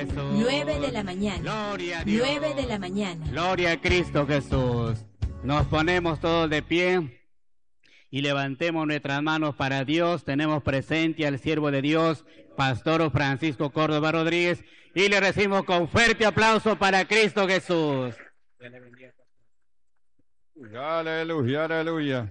Jesús. 9 de la mañana. Gloria a Dios. 9 de la mañana. Gloria a Cristo Jesús. Nos ponemos todos de pie y levantemos nuestras manos para Dios. Tenemos presente al siervo de Dios, Pastor Francisco Córdoba Rodríguez, y le recibimos con fuerte aplauso para Cristo Jesús. Aleluya, aleluya.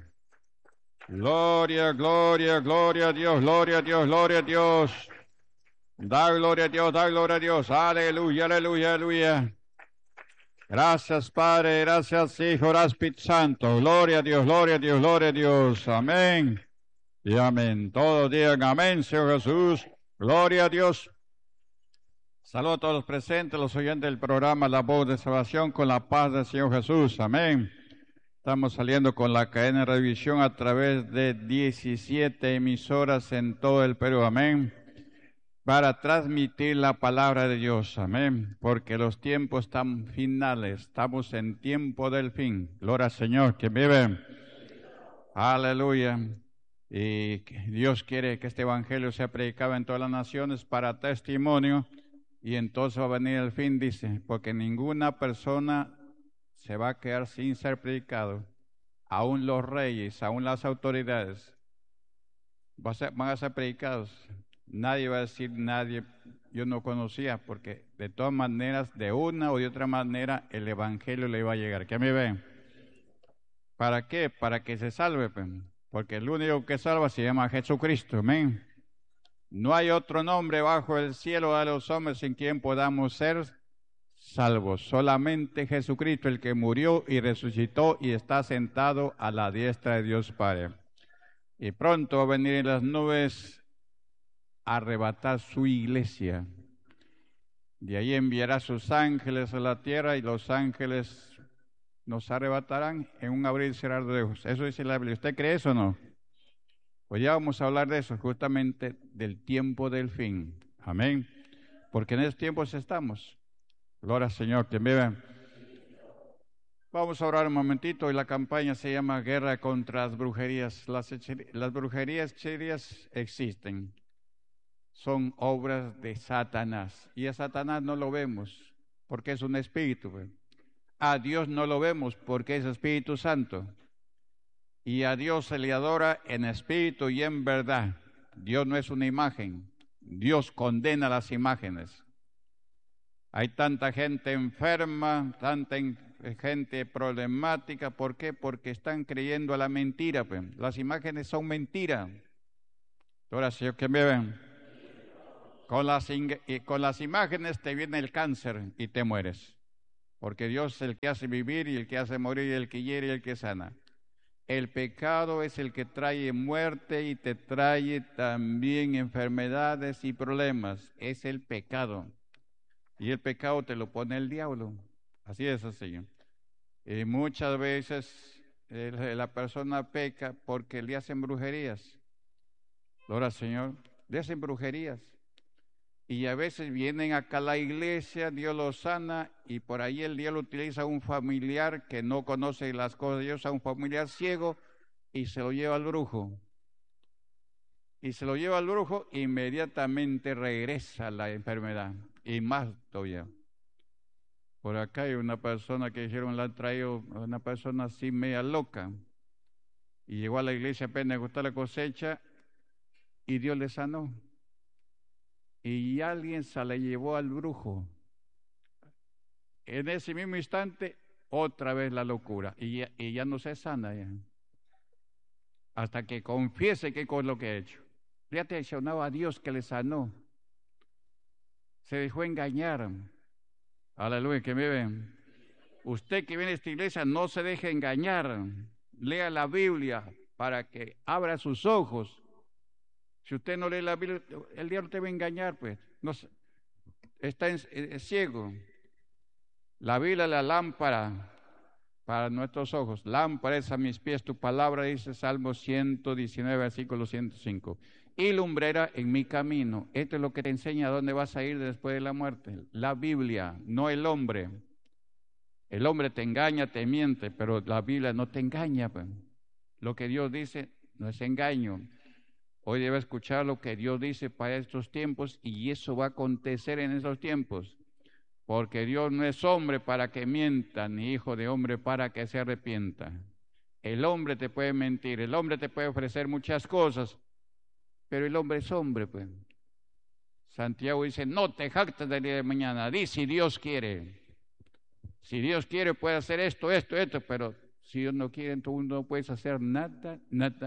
Gloria, gloria, gloria a Dios, gloria a Dios, gloria a Dios. Da gloria a Dios, da gloria a Dios. Aleluya, aleluya, aleluya. Gracias, Padre, gracias, Hijo, gracias, Espíritu Santo. Gloria a Dios, gloria a Dios, gloria a Dios. Amén. Y amén. Todos digan amén, Señor Jesús. Gloria a Dios. Saludos a todos los presentes, los oyentes del programa La Voz de Salvación, con la paz del Señor Jesús. Amén. Estamos saliendo con la cadena de revisión a través de 17 emisoras en todo el Perú. Amén. Para transmitir la palabra de Dios. Amén. Porque los tiempos están finales. Estamos en tiempo del fin. Gloria al Señor que vive. Aleluya. Y Dios quiere que este evangelio sea predicado en todas las naciones para testimonio. Y entonces va a venir el fin, dice. Porque ninguna persona se va a quedar sin ser predicado. Aún los reyes, aún las autoridades van a ser predicados. Nadie va a decir, yo no conocía, porque de todas maneras, de una o de otra manera, el evangelio le iba a llegar. ¿Qué me ven? ¿Para qué? Para que se salve, porque el único que salva se llama Jesucristo. Amén. No hay otro nombre bajo el cielo de los hombres en quien podamos ser salvos. Solamente Jesucristo, el que murió y resucitó y está sentado a la diestra de Dios Padre. Y pronto va a venir en las nubes a arrebatar su iglesia. De ahí enviará sus ángeles a la tierra y los ángeles nos arrebatarán en un abrir y cerrar de ojos. Eso dice la Biblia. ¿Usted cree eso o no? Pues ya vamos a hablar de eso, justamente del tiempo del fin. Amén. Porque en esos tiempos estamos. Gloria al Señor, que vive. Vamos a orar un momentito y la campaña se llama Guerra contra las brujerías. Las brujerías hechicerías existen. Son obras de Satanás. Y a Satanás no lo vemos porque es un espíritu. A Dios no lo vemos porque es Espíritu Santo. Y a Dios se le adora en espíritu y en verdad. Dios no es una imagen. Dios condena las imágenes. Hay tanta gente enferma, tanta gente problemática. ¿Por qué? Porque están creyendo a la mentira. Las imágenes son mentira. Ahora, Señor, que me ven. Con las imágenes te viene el cáncer y te mueres. Porque Dios es el que hace vivir y el que hace morir, y el que hiere y el que sana. El pecado es el que trae muerte y te trae también enfermedades y problemas. Es el pecado. Y el pecado te lo pone el diablo. Así es así. Y muchas veces la persona peca porque le hacen brujerías. Gloria al Señor. Le hacen brujerías. Y a veces vienen acá a la iglesia, Dios los sana, y por ahí el diablo utiliza a un familiar que no conoce las cosas de Dios, a un familiar ciego, y se lo lleva al brujo. Y se lo lleva al brujo, inmediatamente regresa la enfermedad, y más todavía. Por acá hay una persona que dijeron, la han traído una persona así media loca, y llegó a la iglesia apenas gustó la cosecha, y Dios le sanó. Y alguien se la llevó al brujo. En ese mismo instante, otra vez la locura. Y ya no se sana ya. Hasta que confiese qué es lo que ha hecho. Ya traicionaba a Dios que le sanó. Se dejó engañar. Aleluya, que me ven. Usted que viene a esta iglesia, no se deje engañar. Lea la Biblia para que abra sus ojos. Si usted no lee la Biblia, el diablo te va a engañar, pues. No, está ciego. La Biblia es la lámpara para nuestros ojos. Lámpara es a mis pies tu palabra, dice Salmo 119, versículo 105. Y lumbrera en mi camino. Esto es lo que te enseña a dónde vas a ir después de la muerte. La Biblia, no el hombre. El hombre te engaña, te miente, pero la Biblia no te engaña, pues. Lo que Dios dice no es engaño. Hoy debe escuchar lo que Dios dice para estos tiempos y eso va a acontecer en esos tiempos. Porque Dios no es hombre para que mienta, ni hijo de hombre para que se arrepienta. El hombre te puede mentir, el hombre te puede ofrecer muchas cosas, pero el hombre es hombre, pues. Santiago dice, no te jactes del día de mañana, di si Dios quiere. Si Dios quiere puede hacer esto, pero si Dios no quiere, tú no puedes hacer nada.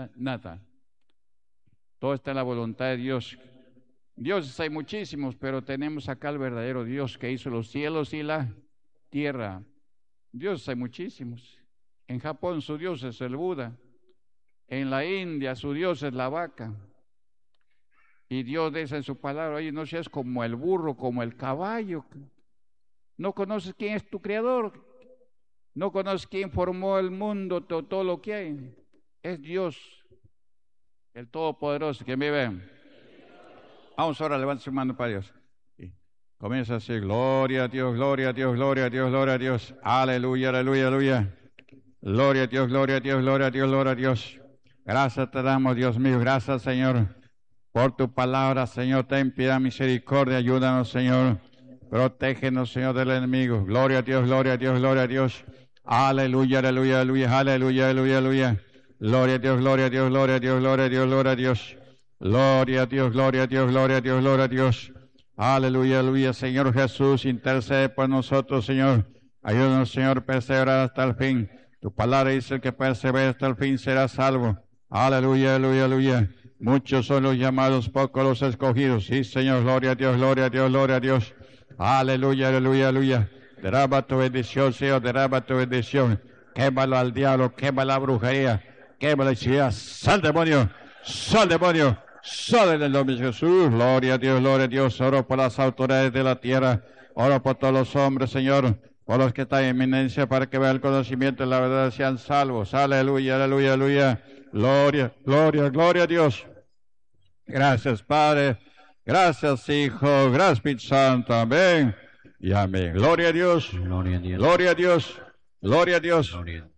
Todo está en la voluntad de Dios. Dioses hay muchísimos, pero tenemos acá el verdadero Dios que hizo los cielos y la tierra. Dioses hay muchísimos. En Japón su Dios es el Buda. En la India su Dios es la vaca. Y Dios dice en su palabra, oye, no seas como el burro, como el caballo. No conoces quién es tu creador. No conoces quién formó el mundo, todo lo que hay. Es Dios, el Todopoderoso, que me ve. Vamos ahora, levanta su mano para Dios. Y comienza a decir, gloria a Dios, gloria a Dios, gloria a Dios, gloria a Dios. Aleluya, aleluya, aleluya. Gloria a Dios, gloria a Dios, gloria a Dios, gloria a Dios. Gracias te damos, Dios mío, gracias, Señor, por tu palabra, Señor. Ten piedad, misericordia, ayúdanos, Señor. Protégenos, Señor, del enemigo. Gloria a Dios, gloria a Dios, gloria a Dios. Aleluya, aleluya, aleluya, aleluya, aleluya, aleluya. Gloria a Dios, gloria a Dios, gloria a Dios, gloria a Dios, gloria a Dios. Gloria a Dios, gloria a Dios, gloria a Dios, gloria a Dios. Aleluya, aleluya. Señor Jesús, intercede por nosotros, Señor. Ayúdanos, Señor, a perseverar hasta el fin. Tu palabra dice, el que persevera hasta el fin será salvo. Aleluya, aleluya, aleluya. Muchos son los llamados, pocos los escogidos. Sí, Señor, gloria a Dios, gloria a Dios, gloria a Dios. Aleluya, aleluya, aleluya. Derrama tu bendición, Señor, derrama tu bendición. Quémalo al diablo, quema la brujería, quema la hechicería. Sal demonio, sal demonio. Sal en el nombre de Jesús. Gloria a Dios, gloria a Dios. Oro por las autoridades de la tierra. Oro por todos los hombres, Señor. Por los que están en eminencia para que vean el conocimiento de la verdad, sean salvos. Aleluya, aleluya, aleluya. Gloria, gloria, gloria a Dios. Gracias, Padre. Gracias, Hijo. Gracias, Espíritu Santo. Amén. Y amén. Gloria a Dios. Gloria a Dios. Gloria a Dios. Gloria a Dios. Gloria.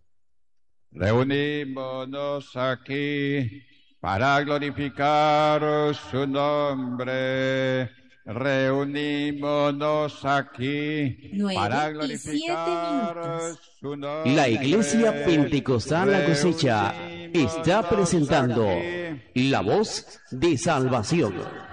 Reunímonos aquí para glorificar su nombre. Reunímonos aquí 9 para y 7 glorificar minutos. su nombre. La Iglesia Pentecostal La Cosecha está presentando La Voz de Salvación.